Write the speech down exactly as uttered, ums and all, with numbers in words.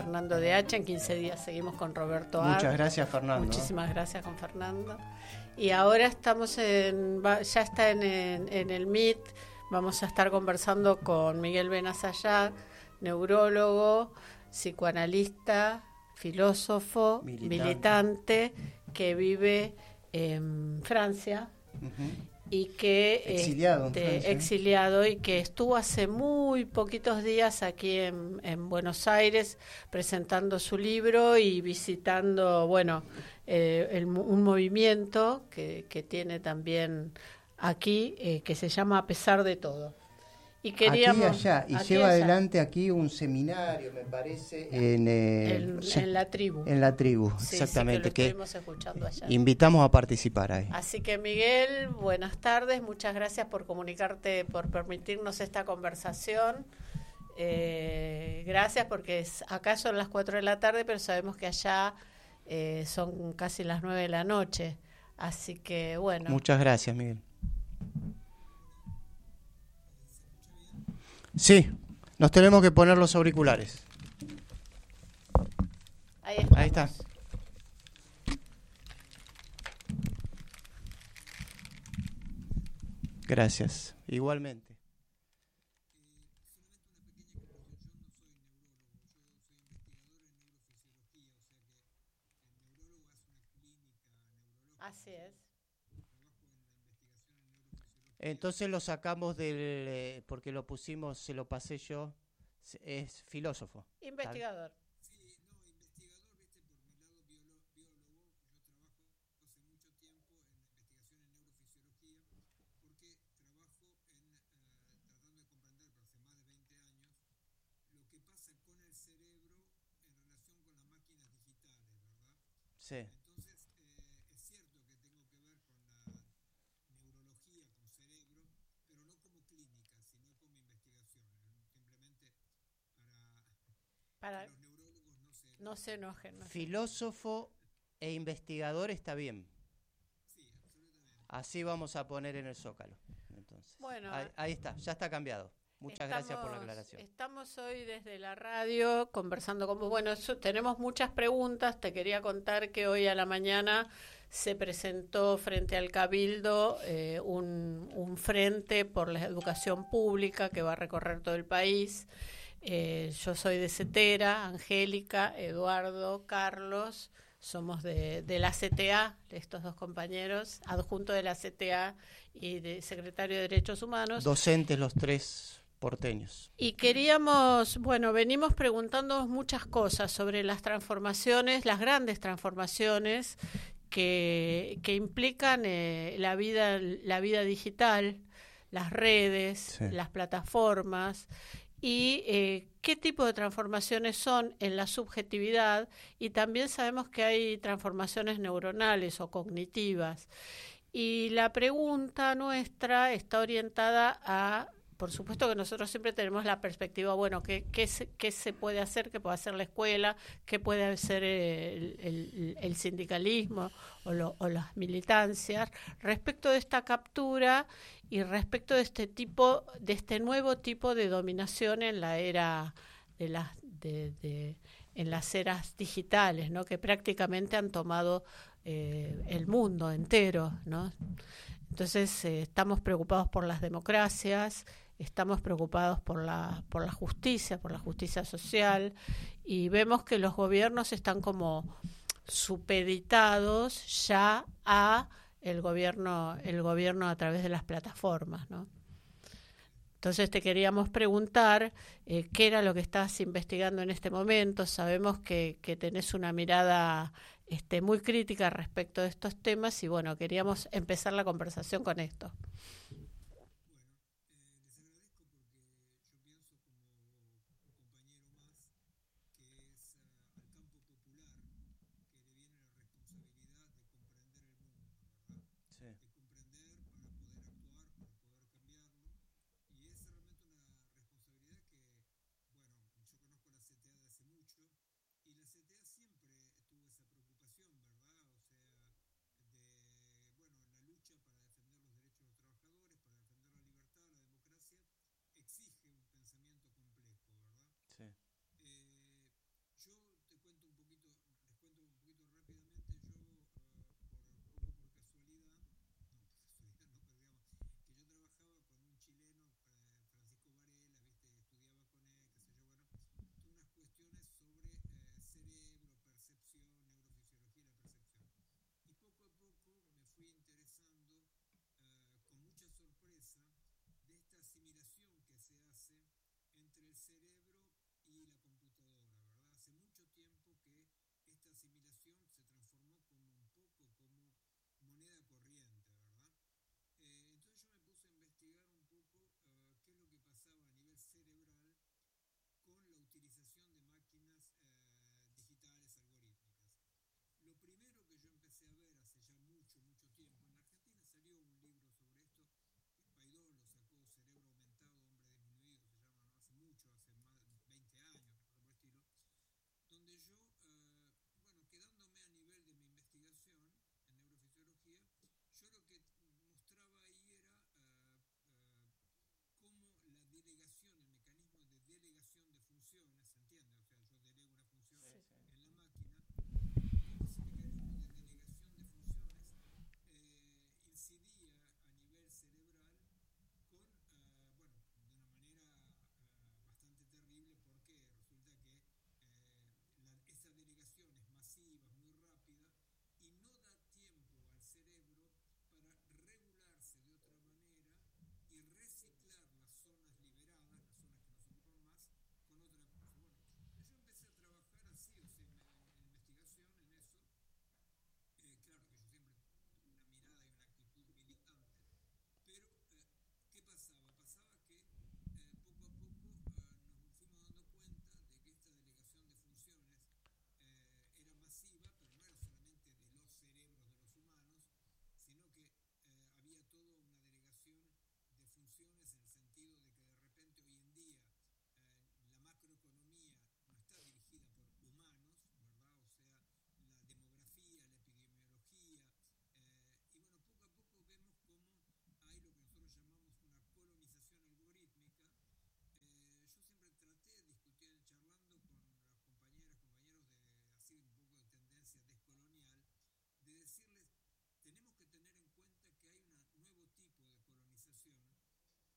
Fernando de Hacha. En quince días seguimos con Roberto Ar. Muchas gracias, Fernando. Muchísimas gracias con Fernando. Y ahora estamos en, ya está en, en, en el Meet, vamos a estar conversando con Miguel Benazayac, neurólogo, psicoanalista, filósofo, militante, militante que vive en Francia. Uh-huh. Y que exiliado, este, Francia, exiliado y que estuvo hace muy poquitos días aquí en, en Buenos Aires presentando su libro y visitando, bueno, eh, el, un movimiento que, que tiene también aquí eh, que se llama A Pesar de Todo. Y queríamos, aquí y allá, y aquí lleva allá. adelante aquí un seminario, me parece, en, eh, en, en la tribu. En la tribu, sí, exactamente. Sí, que lo estuvimos escuchando allá. Invitamos a participar ahí. Así que Miguel, buenas tardes, muchas gracias por comunicarte, por permitirnos esta conversación. Eh, gracias porque es, acá son las cuatro de la tarde, pero sabemos que allá eh, son casi las nueve de la noche. Así que bueno. Muchas gracias, Miguel. Sí, nos tenemos que poner los auriculares. Ahí estamos. Ahí está. Gracias. Igualmente. Así es. Entonces lo sacamos del, eh, porque lo pusimos, se lo pasé yo, es filósofo. Investigador. Sí, no, investigador, viste, por mi lado biólogo, biólogo, yo trabajo hace mucho tiempo en investigación en neurofisiología, porque trabajo en, uh, tratando de comprender, pero hace más de veinte años, lo que pasa con el cerebro en relación con las máquinas digitales, ¿verdad? Sí. Para que los neurólogos no se, no se enojen. No Filósofo e investigador está bien. Sí, absolutamente. Así vamos a poner en el Zócalo. Entonces, bueno, ahí, ahí está, ya está cambiado. Muchas estamos, gracias por la aclaración. Estamos hoy desde la radio conversando con vos. Bueno, eso, tenemos muchas preguntas. Te quería contar que hoy a la mañana se presentó frente al Cabildo eh, un, un frente por la educación pública que va a recorrer todo el país. Eh, yo soy de Cetera, Angélica, Eduardo, Carlos, somos de, de la C T A, estos dos compañeros, adjunto de la C T A y de secretario de Derechos Humanos. Docentes los tres porteños. Y queríamos, bueno, venimos preguntándonos muchas cosas sobre las transformaciones, las grandes transformaciones que, que implican eh, la vida, la vida digital, las redes, sí. las plataformas. Y eh, qué tipo de transformaciones son en la subjetividad, y también sabemos que hay transformaciones neuronales o cognitivas. Y la pregunta nuestra está orientada a, por supuesto que nosotros siempre tenemos la perspectiva, bueno, ¿qué, qué, se, qué se puede hacer, qué puede hacer la escuela, qué puede hacer el, el, el sindicalismo o, lo, o las militancias respecto de esta captura y respecto de este tipo, de este nuevo tipo de dominación en la era de las de, de en las eras digitales, ¿no? Que prácticamente han tomado eh, el mundo entero, ¿no? Entonces eh, estamos preocupados por las democracias, estamos preocupados por la por la justicia, por la justicia social, y vemos que los gobiernos están como supeditados ya a el gobierno el gobierno a través de las plataformas, ¿no? Entonces te queríamos preguntar eh, qué era lo que estás investigando en este momento. Sabemos que, que tenés una mirada este, muy crítica respecto de estos temas y bueno, queríamos empezar la conversación con esto.